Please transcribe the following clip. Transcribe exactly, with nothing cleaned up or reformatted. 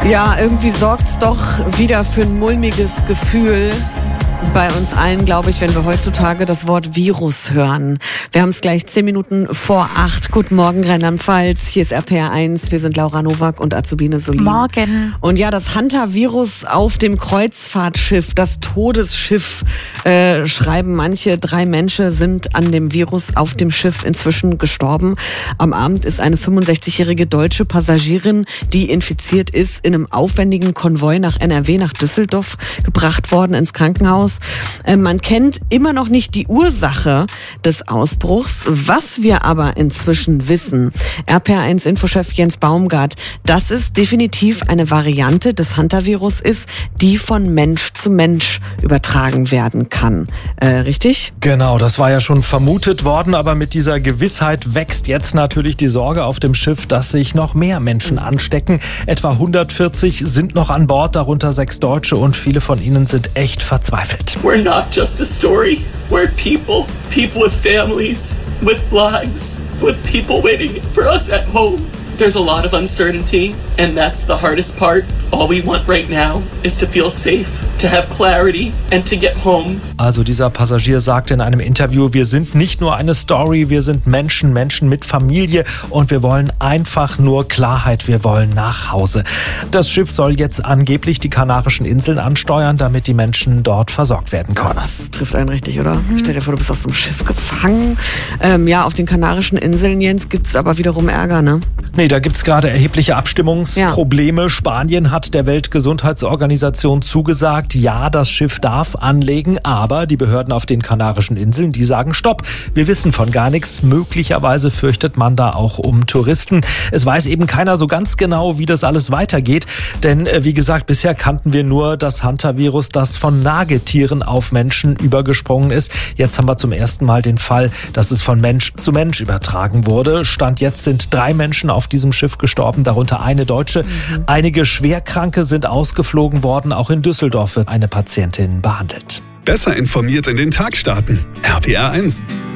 Ja, irgendwie sorgt's doch wieder für ein mulmiges Gefühl bei uns allen, glaube ich, wenn wir heutzutage das Wort Virus hören. Wir haben es gleich zehn Minuten vor acht. Guten Morgen, Rheinland-Pfalz. Hier ist R P R eins. Wir sind Laura Nowak und Azubine Solin. Morgen. Und ja, das Hantavirus auf dem Kreuzfahrtschiff, das Todesschiff, äh, schreiben manche. Drei Menschen sind an dem Virus auf dem Schiff inzwischen gestorben. Am Abend ist eine fünfundsechzigjährige deutsche Passagierin, die infiziert ist, in einem aufwendigen Konvoi nach N R W, nach Düsseldorf gebracht worden ins Krankenhaus. Man kennt immer noch nicht die Ursache des Ausbruchs. Was wir aber inzwischen wissen, R P R eins Infochef Jens Baumgart, dass es definitiv eine Variante des Hantavirus ist, die von Mensch zu Mensch übertragen werden kann. Äh, richtig? Genau, das war ja schon vermutet worden, aber mit dieser Gewissheit wächst jetzt natürlich die Sorge auf dem Schiff, dass sich noch mehr Menschen anstecken. Etwa hundertvierzig sind noch an Bord, darunter sechs Deutsche, und viele von ihnen sind echt verzweifelt. We're not just a story. We're people. People with families, with lives, with people waiting for us at home. There's a lot of uncertainty, and that's the hardest part. All we want right now is to feel safe, to have clarity and to get home. Also dieser Passagier sagte in einem Interview, wir sind nicht nur eine Story, wir sind Menschen, Menschen mit Familie, und wir wollen einfach nur Klarheit, wir wollen nach Hause. Das Schiff soll jetzt angeblich die Kanarischen Inseln ansteuern, damit die Menschen dort versorgt werden können. Oh, das trifft einen richtig, oder? Mhm. Stell dir vor, du bist auf so einem Schiff gefangen. Ähm, ja, auf den Kanarischen Inseln, Jens, gibt's aber wiederum Ärger, ne? Nee, da gibt's gerade erhebliche Abstimmungsprobleme. Ja. Spanien hat der Weltgesundheitsorganisation zugesagt, ja, das Schiff darf anlegen, aber die Behörden auf den Kanarischen Inseln, die sagen Stopp. Wir wissen von gar nichts. Möglicherweise fürchtet man da auch um Touristen. Es weiß eben keiner so ganz genau, wie das alles weitergeht, denn äh, wie gesagt, bisher kannten wir nur das Hantavirus, das von Nagetieren auf Menschen übergesprungen ist. Jetzt haben wir zum ersten Mal den Fall, dass es von Mensch zu Mensch übertragen wurde. Stand jetzt sind drei Menschen auf diesem Schiff gestorben, darunter eine Deutsche. Mhm. Einige Schwerkranke sind ausgeflogen worden. Auch in Düsseldorf wird eine Patientin behandelt. Besser informiert in den Tag starten. R P R eins.